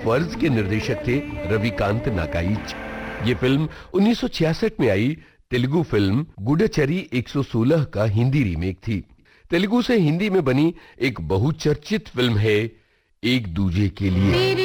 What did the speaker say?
फर्ज के निर्देशक थे रविकांत नाकाइच। ये फिल्म 1966 में आई तेलुगु फिल्म गुडचरी 116 का हिंदी रीमेक थी। तेलुगु से हिंदी में बनी एक बहुचर्चित फिल्म है एक दूजे के लिए।